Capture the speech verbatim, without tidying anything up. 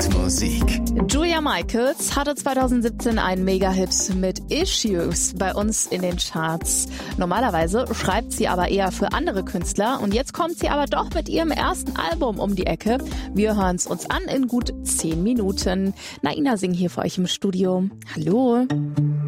Hitmusik. Julia Michaels hatte zweitausendsiebzehn einen Mega-Hit mit Issues bei uns in den Charts. Normalerweise schreibt sie aber eher für andere Künstler und jetzt kommt sie aber doch mit ihrem ersten Album um die Ecke. Wir hören es uns an in gut zehn Minuten. Naina Singh hier für euch im Studio. Hallo.